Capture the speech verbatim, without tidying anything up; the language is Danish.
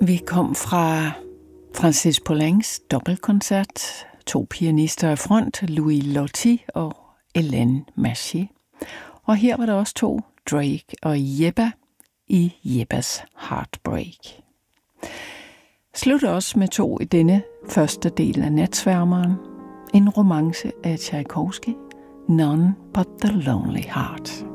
Vi kom fra Francis Poulencs dobbeltkoncert, to pianister i front, Louis Lottie og Hélène Maché. Og her var der også to, Drake og Yebba i Yebbas Heartbreak. Slutter også med to i denne første del af Natsværmeren. En romance af Tchaikovsky, None But the Lonely Heart.